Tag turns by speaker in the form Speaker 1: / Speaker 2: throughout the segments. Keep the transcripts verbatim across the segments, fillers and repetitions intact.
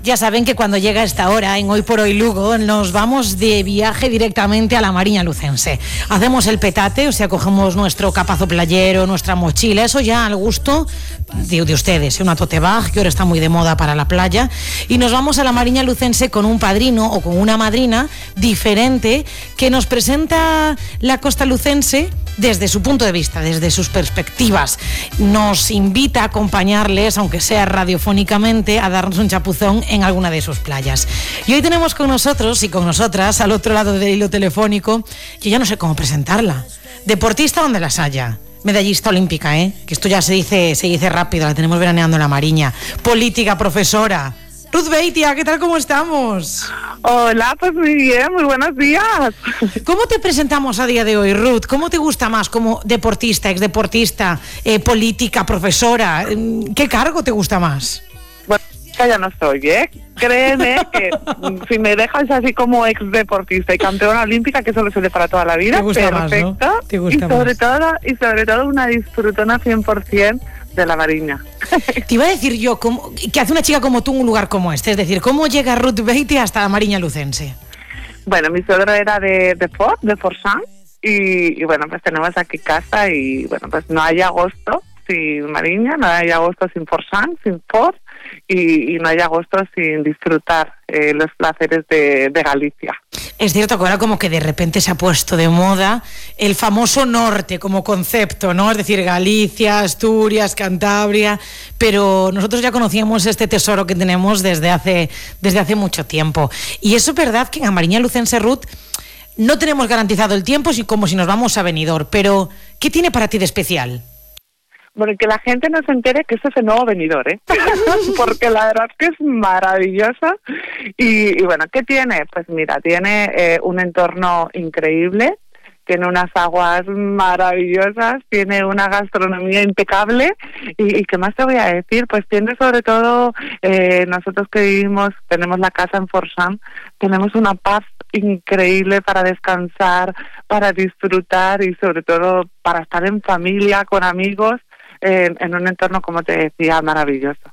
Speaker 1: Ya saben que cuando llega esta hora, en Hoy por Hoy Lugo, nos vamos de viaje directamente a la Mariña Lucense. Hacemos el petate, o sea, cogemos nuestro capazo playero, nuestra mochila, eso ya al gusto de, de ustedes, una tote bag, que ahora está muy de moda para la playa, y nos vamos a la Mariña Lucense con un padrino o con una madrina diferente que nos presenta la costa lucense desde su punto de vista, desde sus perspectivas. Nos invita a acompañarles, aunque sea radiofónicamente, a darnos un chapuzón en alguna de sus playas. Y hoy tenemos con nosotros y con nosotras, al otro lado del hilo telefónico, que ya no sé cómo presentarla, deportista donde las haya, medallista olímpica, ¿eh? Que esto ya se dice, se dice rápido, la tenemos veraneando en la Mariña, política, profesora. Ruth Beitia, ¿qué tal? ¿Cómo estamos?
Speaker 2: Hola, pues muy bien, muy buenos días.
Speaker 1: ¿Cómo te presentamos a día de hoy, Ruth? ¿Cómo te gusta más como deportista, exdeportista, eh, política, profesora? ¿Qué cargo te gusta más?
Speaker 2: Bueno, ya no soy, ¿eh? Créeme que si me dejas así como exdeportista y campeona olímpica, que eso lo suele para toda la vida,
Speaker 1: te gusta
Speaker 2: perfecto.
Speaker 1: Más, ¿no? Te gusta
Speaker 2: y sobre
Speaker 1: más.
Speaker 2: todo, y sobre todo una disfrutona cien por ciento de la Mariña.
Speaker 1: Te iba a decir yo, ¿cómo, ¿qué hace una chica como tú en un lugar como este? Es decir, ¿cómo llega Ruth Beitia hasta la Mariña Lucense?
Speaker 2: Bueno, mi suegro era de, de Fort, de Forsan, y, y bueno, pues tenemos aquí casa y bueno, pues no hay agosto sin Mariña, no hay agosto sin Forsan, sin Fort, y, y no hay agosto sin disfrutar eh, los placeres de, de Galicia.
Speaker 1: Es cierto que ahora como que de repente se ha puesto de moda el famoso norte como concepto, ¿no? Es decir, Galicia, Asturias, Cantabria, pero nosotros ya conocíamos este tesoro que tenemos desde hace, desde hace mucho tiempo. Y eso es verdad que en la Mariña Lucense, Ruth, no tenemos garantizado el tiempo, como si nos vamos a Benidorm, pero ¿qué tiene para ti de especial?
Speaker 2: Bueno, que la gente no se entere que esto es el nuevo Benidorm, ¿eh? Porque la verdad es que es maravillosa. Y, y bueno, ¿qué tiene? Pues mira, tiene eh, un entorno increíble, tiene unas aguas maravillosas, tiene una gastronomía impecable y, y ¿qué más te voy a decir? Pues tiene sobre todo, eh, nosotros que vivimos, tenemos la casa en Forsan, tenemos una paz increíble para descansar, para disfrutar y sobre todo para estar en familia, con amigos, en, en un entorno, como te decía, maravilloso.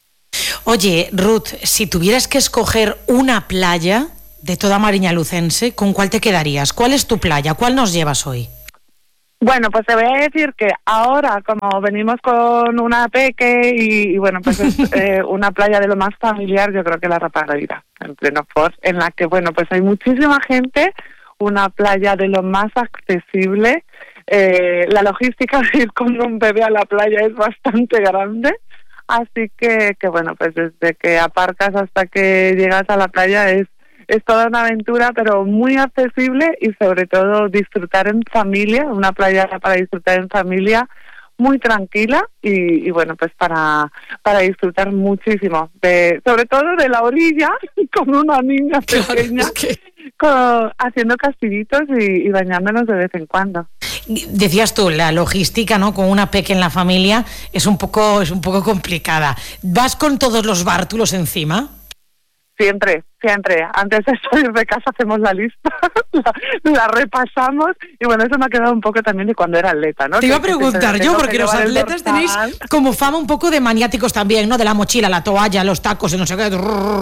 Speaker 1: Oye, Ruth, si tuvieras que escoger una playa de toda Mariña Lucense, ¿con cuál te quedarías? ¿Cuál es tu playa? ¿Cuál nos llevas hoy?
Speaker 2: Bueno, pues te voy a decir que ahora, como venimos con una peque y, y bueno, pues es eh, una playa de lo más familiar, yo creo que la Rapagarira, en pleno Fort, en la que, bueno, pues hay muchísima gente, una playa de lo más accesible. Eh, la logística de ir con un bebé a la playa es bastante grande, así que, que bueno, pues desde que aparcas hasta que llegas a la playa es, es toda una aventura, pero muy accesible y sobre todo disfrutar en familia, una playa para disfrutar en familia, muy tranquila y, y bueno, pues para para disfrutar muchísimo, de, sobre todo de la orilla, con una niña pequeña, claro, es que... con, haciendo castillitos y, y bañándonos de vez en cuando.
Speaker 1: Decías tú, la logística, ¿no? Con una peque en la familia es un poco es un poco complicada. ¿Vas con todos los bártulos encima?
Speaker 2: Siempre, siempre. Antes de salir de casa hacemos la lista, la, la repasamos y bueno, eso me ha quedado un poco también de cuando era atleta, ¿no?
Speaker 1: Te iba a
Speaker 2: que,
Speaker 1: preguntar
Speaker 2: que
Speaker 1: yo, porque los atletas tenéis como fama un poco de maniáticos también, ¿no? De la mochila, la toalla, los tacos, el no sé qué.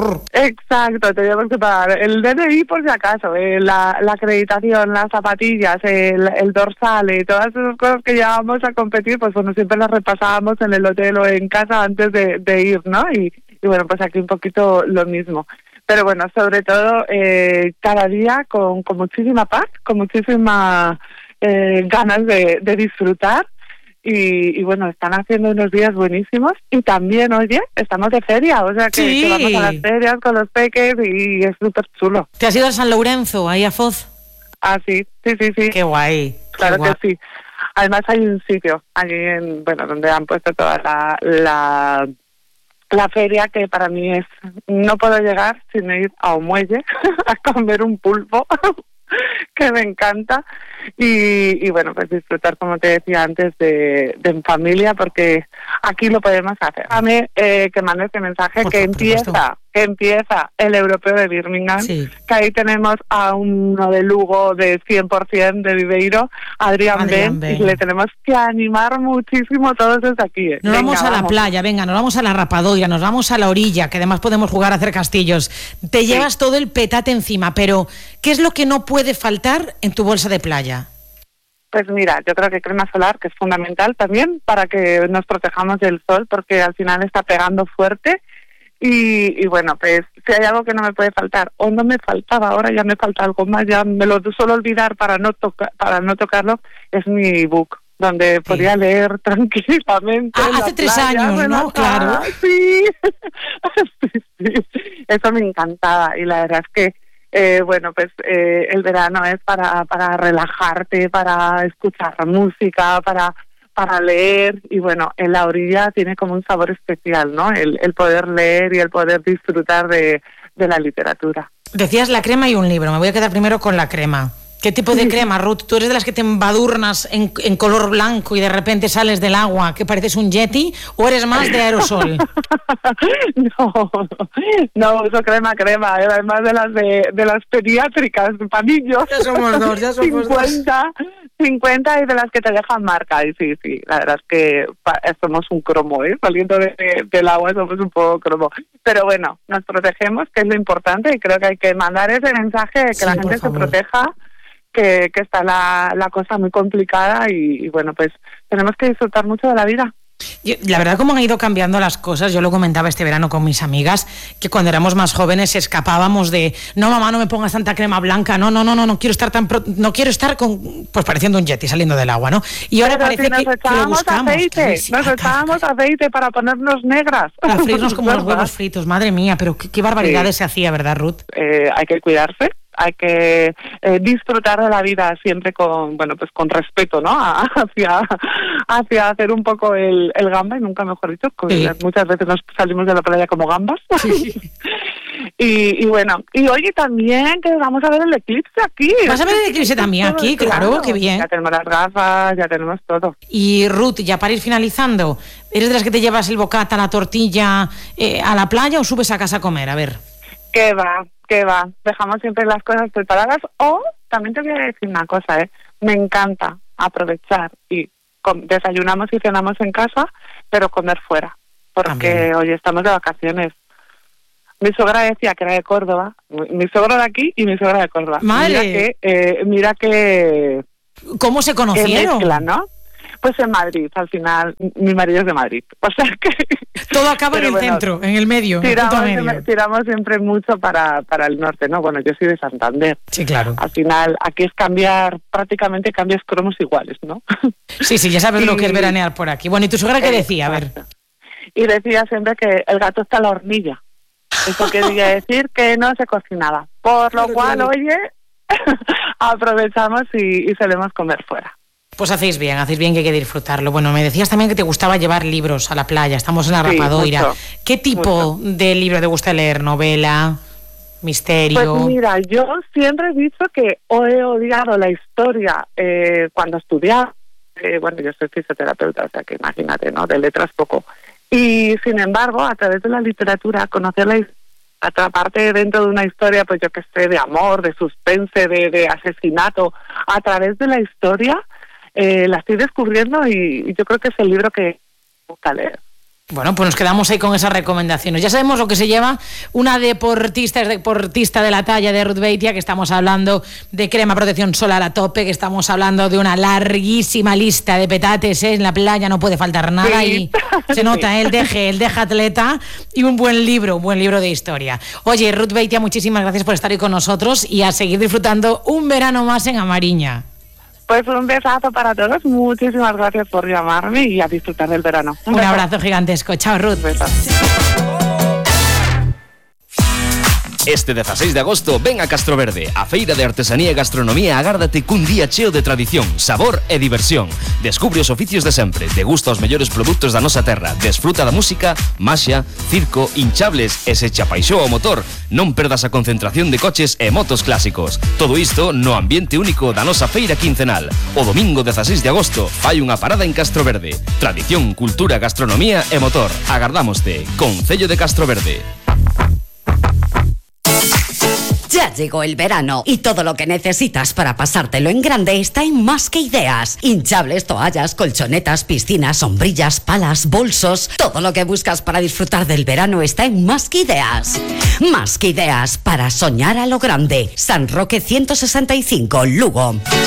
Speaker 2: Exacto, tenemos que pagar el D N I por si acaso, eh, la, la acreditación, las zapatillas, el, el dorsal y todas esas cosas que llevábamos a competir, pues bueno, siempre las repasábamos en el hotel o en casa antes de, de ir, ¿no? Y Y bueno, pues aquí un poquito lo mismo. Pero bueno, sobre todo eh, cada día con, con muchísima paz, con muchísimas eh, ganas de, de disfrutar. Y, y bueno, están haciendo unos días buenísimos. Y también, oye, estamos de feria, o sea que,
Speaker 1: sí.
Speaker 2: que vamos a las ferias con los peques y es súper chulo.
Speaker 1: ¿Te has ido a San Lorenzo, ahí a Foz?
Speaker 2: Ah, sí, sí, sí, sí.
Speaker 1: Qué guay.
Speaker 2: Claro
Speaker 1: qué guay.
Speaker 2: que sí. Además hay un sitio allí en, bueno, donde han puesto toda la... la La feria, que para mí es, no puedo llegar sin ir a un muelle a comer un pulpo, que me encanta, y, y bueno, pues disfrutar, como te decía antes, de, de en familia, porque aquí lo podemos hacer. A mí, eh, que mande este mensaje,
Speaker 1: Por
Speaker 2: que
Speaker 1: supuesto.
Speaker 2: empieza, que empieza el Europeo de Birmingham, sí. que ahí tenemos a uno de Lugo de cien por ciento de Viveiro, Adrián, Adrián Ben, y le tenemos que animar muchísimo todos desde aquí. ¿eh?
Speaker 1: Nos
Speaker 2: venga,
Speaker 1: vamos a
Speaker 2: vamos.
Speaker 1: la playa, venga, nos vamos a la Rapadoira, nos vamos a la orilla, que además podemos jugar a hacer castillos. Te sí. llevas todo el petate encima, pero ¿qué es lo que no puede faltar en tu bolsa de playa?
Speaker 2: Pues mira, yo creo que crema solar, que es fundamental también para que nos protejamos del sol, porque al final está pegando fuerte. Y, y bueno, pues si hay algo que no me puede faltar, o no me faltaba, ahora ya me falta algo más, ya me lo suelo olvidar para no tocar, para no tocarlo, es mi book, donde sí. podía leer tranquilamente.
Speaker 1: Ah, hace tres
Speaker 2: playa,
Speaker 1: años,
Speaker 2: bueno,
Speaker 1: ¿no? Claro.
Speaker 2: Sí. sí, sí, eso me encantaba, y la verdad es que Eh, bueno, pues eh, el verano es para, para relajarte, para escuchar música, para, para leer, y bueno, en la orilla tiene como un sabor especial, ¿no? El, el poder leer y el poder disfrutar de, de la literatura.
Speaker 1: Decías la crema y un libro, me voy a quedar primero con la crema. ¿Qué tipo de crema, Ruth? ¿Tú eres de las que te embadurnas en, en color blanco y de repente sales del agua que pareces un yeti, o eres más de aerosol?
Speaker 2: No, no uso crema, crema, además de las de, de las pediátricas, para niños.
Speaker 1: Ya somos dos, ya somos
Speaker 2: cincuenta,
Speaker 1: dos.
Speaker 2: cincuenta y de las que te dejan marca, y sí, sí, la verdad es que somos un cromo, ¿eh? Saliendo de, de, del agua somos un poco cromo. Pero bueno, nos protegemos, que es lo importante, y creo que hay que mandar ese mensaje de que sí, la gente se proteja, que, que está la, la cosa muy complicada, y, y bueno, pues tenemos que disfrutar mucho de la vida.
Speaker 1: Yo, la verdad, como han ido cambiando las cosas, yo lo comentaba este verano con mis amigas, que cuando éramos más jóvenes escapábamos de no, mamá, no me pongas tanta crema blanca, no, no, no, no, no quiero estar tan pro, no quiero estar con, pues pareciendo un yeti saliendo del agua, ¿no? Y ahora
Speaker 2: pero
Speaker 1: parece
Speaker 2: si nos
Speaker 1: que, que lo buscamos.
Speaker 2: Aceite, sí, nos echábamos aceite para ponernos negras.
Speaker 1: Para freírnos como los huevos fritos, madre mía, pero qué, qué barbaridades sí. se hacía, ¿verdad, Ruth?
Speaker 2: Eh, hay que cuidarse. Hay que eh, disfrutar de la vida siempre con, bueno, pues con respeto, ¿no? Hacia, hacia hacer un poco el, el gamba, y nunca mejor dicho, sí. muchas veces nos salimos de la playa como gambas. Sí. y, y bueno, y oye, también que vamos a ver el eclipse aquí.
Speaker 1: ¿Vas a ver el eclipse también aquí? Claro, claro, qué bien.
Speaker 2: Ya tenemos las gafas, ya tenemos todo.
Speaker 1: Y Ruth, ya para ir finalizando, ¿eres de las que te llevas el bocata, la tortilla eh, a la playa o subes a casa a comer? A ver.
Speaker 2: ¿Qué va? ¿Qué va? Dejamos siempre las cosas preparadas. O también te voy a decir una cosa, ¿eh? Me encanta aprovechar y com- desayunamos y cenamos en casa, pero comer fuera, porque hoy estamos de vacaciones. Mi suegra decía que era de Córdoba, mi suegro de aquí y mi suegra de Córdoba.
Speaker 1: Madre.
Speaker 2: Mira que, eh, mira que
Speaker 1: ¿cómo se conocieron?
Speaker 2: Mezcla, ¿no? Pues en Madrid, al final, mi marido es de Madrid. O sea que...
Speaker 1: Todo acaba en el
Speaker 2: bueno,
Speaker 1: centro, en el medio.
Speaker 2: Tiramos,
Speaker 1: en el medio.
Speaker 2: tiramos siempre mucho para, para el norte, ¿no? Bueno, yo soy de Santander.
Speaker 1: Sí, claro.
Speaker 2: Al final, aquí es cambiar, prácticamente cambias cromos iguales, ¿no?
Speaker 1: Sí, sí, ya sabes y, lo que es veranear por aquí. Bueno, ¿y tu suegra qué decía? A ver.
Speaker 2: Y decía siempre que el gato está a la hornilla. Eso quería decir que no se cocinaba. Por lo claro, cual, claro. oye, aprovechamos y, y solemos comer fuera.
Speaker 1: Pues hacéis bien, hacéis bien, que hay que disfrutarlo. Bueno, me decías también que te gustaba llevar libros a la playa, estamos en la sí, Rapadoira. Mucho, ¿Qué tipo mucho. de libro te gusta leer? ¿Novela? ¿Misterio?
Speaker 2: Pues mira, yo siempre he dicho que he odiado la historia eh, cuando estudiaba. Eh, bueno, yo soy fisioterapeuta, o sea que imagínate, ¿no? De letras poco. Y sin embargo, a través de la literatura, conocer la historia, atraparte dentro de una historia, pues yo que sé, de amor, de suspense, de, de asesinato, a través de la historia, eh, la estoy descubriendo y, y yo creo que es el libro que me gusta leer.
Speaker 1: Bueno, pues nos quedamos ahí con esas recomendaciones. Ya sabemos lo que se lleva una deportista, es deportista de la talla de Ruth Beitia, que estamos hablando de crema protección solar a tope, que estamos hablando de una larguísima lista de petates, ¿eh? En la playa no puede faltar nada sí. y se nota sí. el deje, el deje atleta y un buen libro, un buen libro de historia. Oye, Ruth Beitia, muchísimas gracias por estar hoy con nosotros y a seguir disfrutando un verano más en Amariña.
Speaker 2: Pues un besazo para todos, muchísimas gracias por llamarme y a disfrutar del verano.
Speaker 1: Un, un abrazo gigantesco, chao Ruth.
Speaker 3: Este dezaseis de agosto ven a Castroverde, a Feira de Artesanía e Gastronomía. Agárdate cun día cheo de tradición, sabor e diversión. Descubre os oficios de sempre, degusta os mellores produtos da nosa terra, desfruta da música, maxia, circo, hinchables e se che apaixoa o motor, non perdas a concentración de coches e motos clásicos. Todo isto no ambiente único da nosa feira quincenal. O domingo dezaseis de agosto fai unha parada en Castroverde. Tradición, cultura, gastronomía e motor. Agardámoste. Concello de Castroverde.
Speaker 4: Ya llegó el verano y todo lo que necesitas para pasártelo en grande está en Más que Ideas. Hinchables, toallas, colchonetas, piscinas, sombrillas, palas, bolsos. Todo lo que buscas para disfrutar del verano está en Más que Ideas. Más que Ideas para soñar a lo grande. San Roque ciento sesenta y cinco, Lugo.